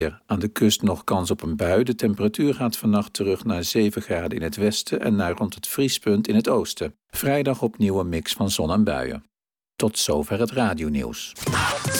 Aan de kust nog kans op een bui. De temperatuur gaat vannacht terug naar 7 graden in het westen en naar rond het vriespunt in het oosten. Vrijdag opnieuw een mix van zon en buien. Tot zover het radionieuws.